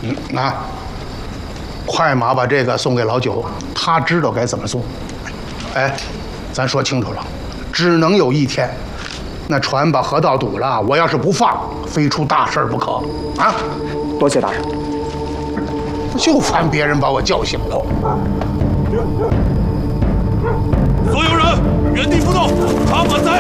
快马把这个送给老九，他知道该怎么做。哎，咱说清楚了，只能有一天，那船把河道堵了，我要是不放，非出大事不可啊！ 多谢大人。 就烦别人把我叫醒了。 所有人原地不动，插马在